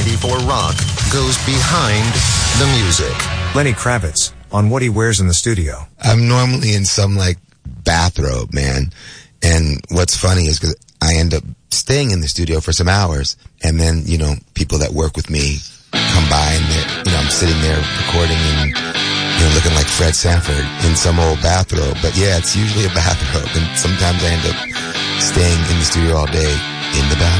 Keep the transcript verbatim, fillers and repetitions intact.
ninety-four Rock goes behind the music. Lenny Kravitz on what he wears in the studio. I'm normally in some, like, bathrobe, man. And what's funny is because I end up staying in the studio for some hours, and then, you know, people that work with me come by, and they're, you know, I'm sitting there recording and, you know, looking like Fred Sanford in some old bathrobe. But yeah, it's usually a bathrobe, and sometimes I end up staying in the studio all day in the bathrobe.